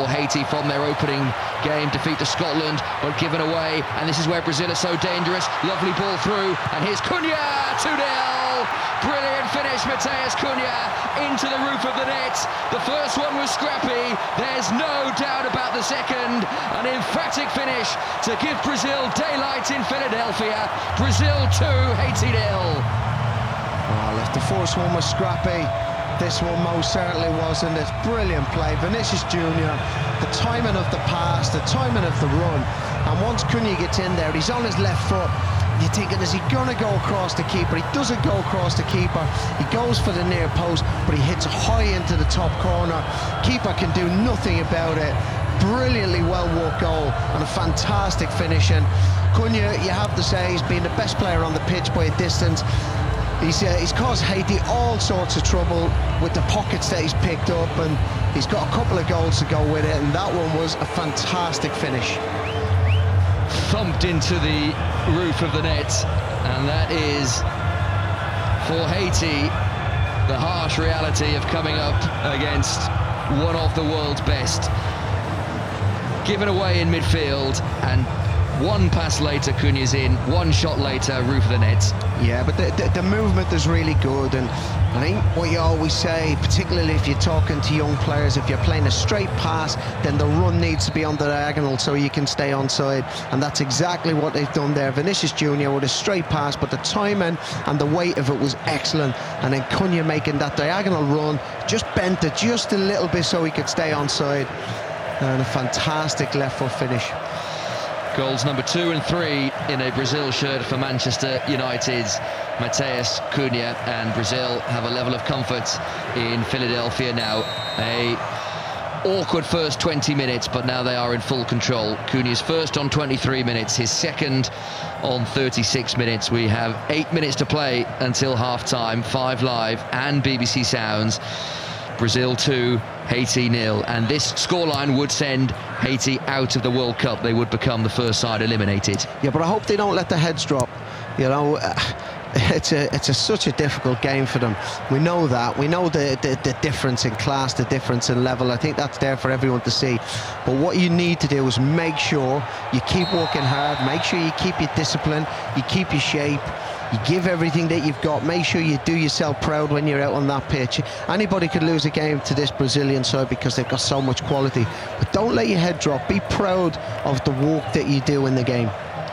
before Haiti from their opening game defeat to Scotland, but given away, and this is where Brazil are so dangerous. Lovely ball through, and here's Cunha, 2-0. Brilliant finish, Matheus Cunha into the roof of the net. The first one was scrappy, there's no doubt about the second. An emphatic finish to give Brazil daylight in Philadelphia. Brazil 2, Haiti 0. Well, if the first one was scrappy, this one most certainly wasn't. It's brilliant play. Vinicius Junior, the timing of the pass, the timing of the run, and once Cunha gets in there, he's on his left foot. You're thinking, is he going to go across the keeper? He doesn't go across the keeper. He goes for the near post, but he hits high into the top corner. Keeper can do nothing about it. Brilliantly well-worked goal and a fantastic finish. And Cunha, you have to say, he's been the best player on the pitch by a distance. He's caused Haiti all sorts of trouble with the pockets that he's picked up, and he's got a couple of goals to go with it, and that one was a fantastic finish. Thumped into the roof of the net, and that is, for Haiti, the harsh reality of coming up against one of the world's best. Given away in midfield, and one pass later, Cunha's in. One shot later, roof of the net. Yeah, but the movement is really good, and I think what you always say, particularly if you're talking to young players, if you're playing a straight pass, then the run needs to be on the diagonal so you can stay onside, and that's exactly what they've done there. Vinicius Junior with a straight pass, but the timing and the weight of it was excellent, and then Cunha making that diagonal run, just bent it just a little bit so he could stay onside, and a fantastic left foot finish. Goals number 2 and 3 in a Brazil shirt for Manchester United's Matheus Cunha, and Brazil have a level of comfort in Philadelphia now. A awkward first 20 minutes, but now they are in full control. Cunha's first on 23 minutes, his second on 36 minutes. We have 8 minutes to play until half-time, 5 Live and BBC Sounds. Brazil 2, Haiti 0, and this scoreline would send Haiti out of the World Cup. They would become the first side eliminated. Yeah, but I hope they don't let the heads drop. You know, it's such a difficult game for them. We know that. We know the difference in class, the difference in level. I think that's there for everyone to see. But what you need to do is make sure you keep working hard, make sure you keep your discipline, you keep your shape, you give everything that you've got. Make sure you do yourself proud when you're out on that pitch. Anybody could lose a game to this Brazilian side because they've got so much quality. But don't let your head drop. Be proud of the work that you do in the game.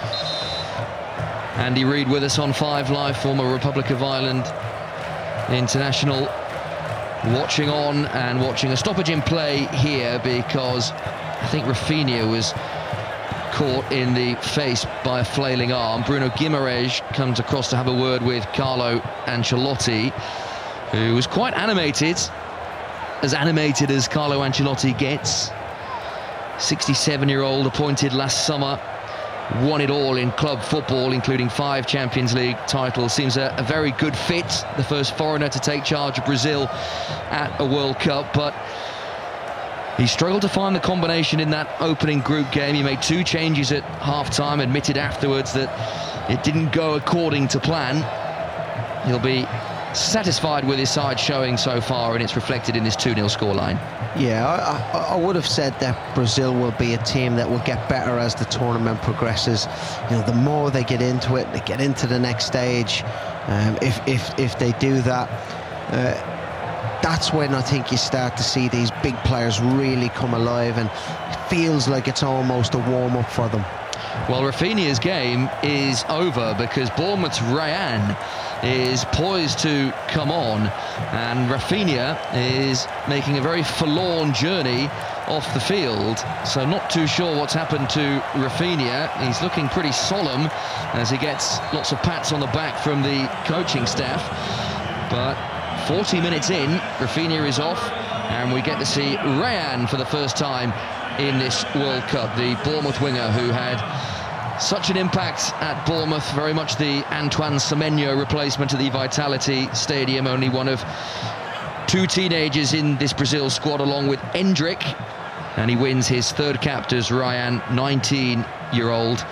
Andy Reid with us on 5 Live, former Republic of Ireland international, watching on and watching a stoppage in play here because I think Rafinha was caught in the face by a flailing arm. Bruno Guimaraes comes across to have a word with Carlo Ancelotti, who was quite animated as Carlo Ancelotti gets. 67-year-old, appointed last summer, won it all in club football, including 5 Champions League titles. Seems a very good fit, the first foreigner to take charge of Brazil at a World Cup, but he struggled to find the combination in that opening group game. He made 2 changes at half-time, admitted afterwards that it didn't go according to plan. He'll be satisfied with his side showing so far, and it's reflected in this 2-0 scoreline. Yeah, I would have said that Brazil will be a team that will get better as the tournament progresses. You know, the more they get into it, they get into the next stage. If they do that, that's when I think you start to see these big players really come alive, and it feels like it's almost a warm-up for them. Well, Rafinha's game is over because Bournemouth's Ryan is poised to come on, and Rafinha is making a very forlorn journey off the field, so not too sure what's happened to Rafinha. He's looking pretty solemn as he gets lots of pats on the back from the coaching staff, but 40 minutes in, Rafinha is off, and we get to see Ryan for the first time in this World Cup, the Bournemouth winger who had such an impact at Bournemouth, very much the Antoine Semenyo replacement at the Vitality Stadium, only one of 2 teenagers in this Brazil squad along with Endrick, and he wins his 3rd cap as Ryan, 19-year-old.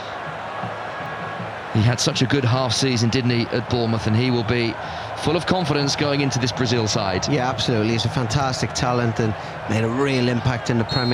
He had such a good half season, didn't he, at Bournemouth, and he will be full of confidence going into this Brazil side. Yeah, absolutely. He's a fantastic talent and made a real impact in the Premier